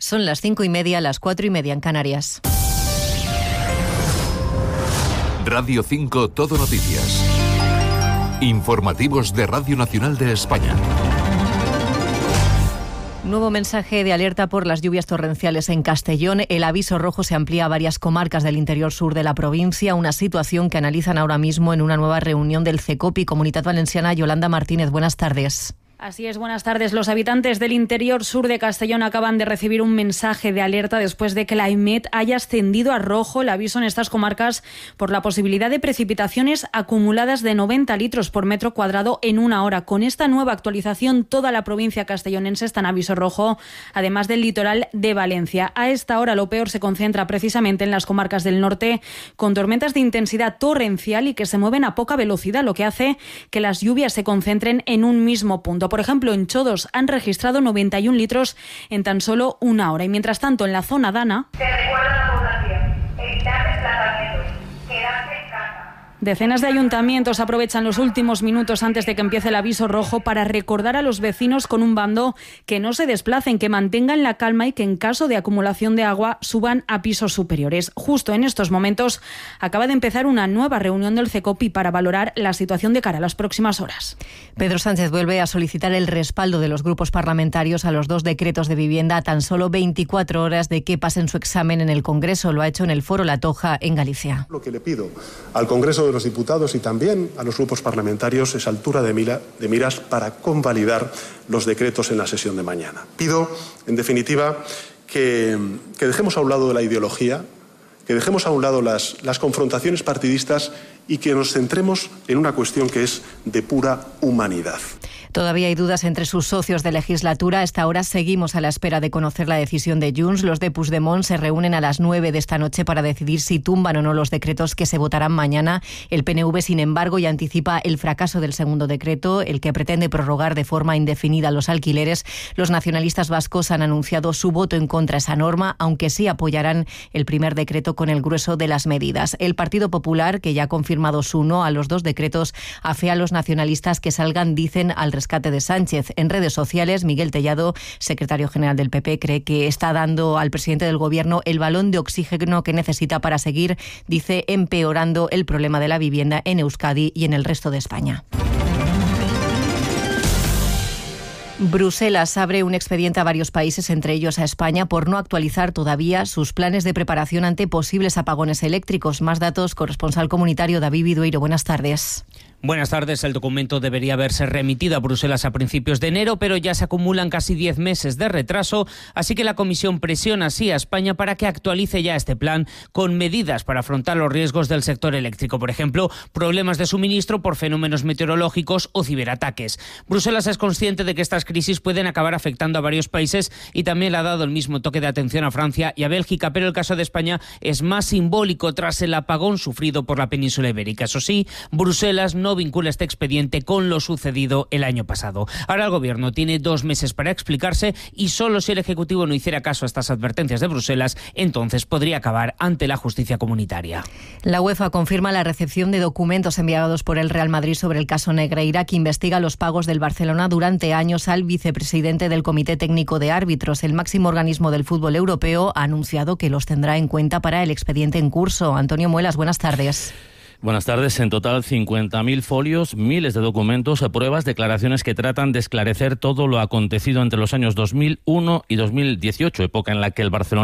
Son las 5:30, las 4:30 en Canarias. Radio 5 Todo Noticias. Informativos de Radio Nacional de España. Nuevo mensaje de alerta por las lluvias torrenciales en Castellón. El aviso rojo se amplía a varias comarcas del interior sur de la provincia, una situación que analizan ahora mismo en una nueva reunión del CECOPI. Comunidad Valenciana. Yolanda Martínez, buenas tardes. Así es, buenas tardes. Los habitantes del interior sur de Castellón acaban de recibir un mensaje de alerta después de que la EMET haya ascendido a rojo el aviso en estas comarcas por la posibilidad de precipitaciones acumuladas de 90 litros por metro cuadrado en una hora. Con esta nueva actualización, toda la provincia castellonense está en aviso rojo, además del litoral de Valencia. A esta hora lo peor se concentra precisamente en las comarcas del norte, con tormentas de intensidad torrencial y que se mueven a poca velocidad, lo que hace que las lluvias se concentren en un mismo punto. Por ejemplo, en Chodos han registrado 91 litros en tan solo una hora. Y mientras tanto, en la zona dana... Se recuerda a la población, evitar desplazamientos, quedarse en casa. Decenas de ayuntamientos aprovechan los últimos minutos antes de que empiece el aviso rojo para recordar a los vecinos con un bando que no se desplacen, que mantengan la calma y que en caso de acumulación de agua suban a pisos superiores. Justo en estos momentos acaba de empezar una nueva reunión del CECOPI para valorar la situación de cara a las próximas horas. Pedro Sánchez vuelve a solicitar el respaldo de los grupos parlamentarios a los 2 decretos de vivienda a tan solo 24 horas de que pasen su examen en el Congreso. Lo ha hecho en el Foro La Toja, en Galicia. Lo que le pido al Congreso de los Diputados y también a los grupos parlamentarios es altura de miras para convalidar los decretos en la sesión de mañana. Pido, en definitiva, que dejemos a un lado la ideología, que dejemos a un lado las confrontaciones partidistas y que nos centremos en una cuestión que es de pura humanidad. Todavía hay dudas entre sus socios de legislatura. A esta hora seguimos a la espera de conocer la decisión de Junts. Los de Puigdemont se reúnen a las 9 de esta noche para decidir si tumban o no los decretos que se votarán mañana. El PNV, sin embargo, ya anticipa el fracaso del segundo decreto, el que pretende prorrogar de forma indefinida los alquileres. Los nacionalistas vascos han anunciado su voto en contra de esa norma, aunque sí apoyarán el primer decreto con el grueso de las medidas. El Partido Popular, que ya ha confirmado su no a los 2 decretos, afea a los nacionalistas que salgan, dicen, al rescate de Sánchez. En redes sociales, Miguel Tellado, secretario general del PP, cree que está dando al presidente del Gobierno el balón de oxígeno que necesita para seguir, dice, empeorando el problema de la vivienda en Euskadi y en el resto de España. Bruselas abre un expediente a varios países, entre ellos a España, por no actualizar todavía sus planes de preparación ante posibles apagones eléctricos. Más datos, corresponsal comunitario David Vidueiro. Buenas tardes. Buenas tardes. El documento debería haberse remitido a Bruselas a principios de enero, pero ya se acumulan casi 10 meses de retraso, así que la Comisión presiona así a España para que actualice ya este plan con medidas para afrontar los riesgos del sector eléctrico, por ejemplo, problemas de suministro por fenómenos meteorológicos o ciberataques. Bruselas es consciente de que estas crisis pueden acabar afectando a varios países y también le ha dado el mismo toque de atención a Francia y a Bélgica, pero el caso de España es más simbólico tras el apagón sufrido por la península ibérica. Eso sí, Bruselas no vincula este expediente con lo sucedido el año pasado. Ahora el Gobierno tiene 2 meses para explicarse y solo si el Ejecutivo no hiciera caso a estas advertencias de Bruselas, entonces podría acabar ante la justicia comunitaria. La UEFA confirma la recepción de documentos enviados por el Real Madrid sobre el caso Negreira, que investiga los pagos del Barcelona durante años al vicepresidente del Comité Técnico de Árbitros. El máximo organismo del fútbol europeo ha anunciado que los tendrá en cuenta para el expediente en curso. Antonio Muelas, buenas tardes. Buenas tardes. En total, 50.000 folios, miles de documentos, pruebas, declaraciones que tratan de esclarecer todo lo acontecido entre los años 2001 y 2018, época en la que el Barcelona